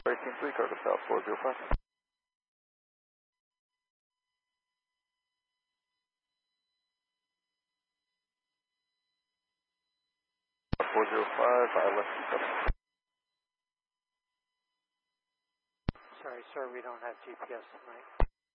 Kingsley, Cargo South 405. 405, left 27. Sorry, sir, we don't have GPS tonight.